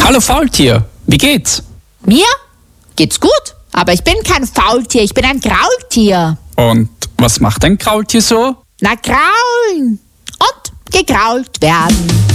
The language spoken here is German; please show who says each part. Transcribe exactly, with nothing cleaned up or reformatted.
Speaker 1: Hallo Faultier, wie geht's?
Speaker 2: Mir geht's gut, aber ich bin kein Faultier, ich bin ein Graultier.
Speaker 1: Und was macht ein Kraultier so?
Speaker 2: Na, kraulen und gekrault werden.